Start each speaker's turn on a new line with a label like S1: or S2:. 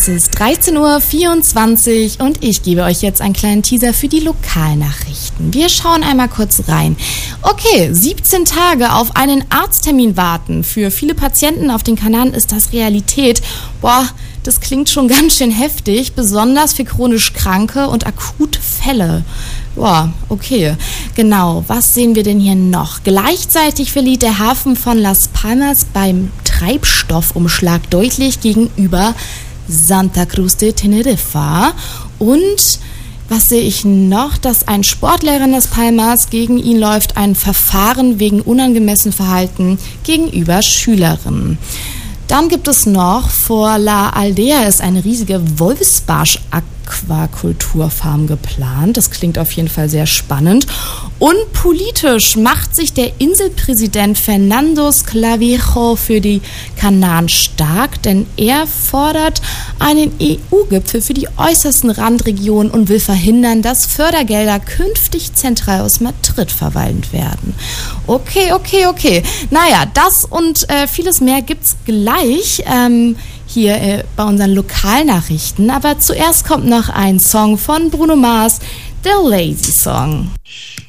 S1: Es ist 13:24 Uhr und ich gebe euch jetzt einen kleinen Teaser für die Lokalnachrichten. Wir schauen einmal kurz rein. Okay, 17 Tage auf einen Arzttermin warten. Für viele Patienten auf den Kanaren ist das Realität. Boah, das klingt schon ganz schön heftig, besonders für chronisch Kranke und akute Fälle. Boah, okay. Genau, was sehen wir denn hier noch? Gleichzeitig verliert der Hafen von Las Palmas beim Treibstoffumschlag deutlich gegenüber Santa Cruz de Tenerife. Und was sehe ich noch? Dass ein Sportlehrer in Las Palmas, gegen ihn läuft ein Verfahren wegen unangemessenem Verhalten gegenüber Schülerinnen. Dann gibt es noch, vor La Aldea ist eine riesige Wolfsbarsch-Aquakulturfarm geplant. Das klingt auf jeden Fall sehr spannend. Und politisch macht sich der Inselpräsident Fernando Clavijo für die Kanaren stark, denn er fordert einen EU-Gipfel für die äußersten Randregionen und will verhindern, dass Fördergelder künftig zentral aus Madrid verwaltet werden. Okay. Naja, das und vieles mehr gibt's gleich hier bei unseren Lokalnachrichten. Aber zuerst kommt noch ein Song von Bruno Mars, The Lazy Song.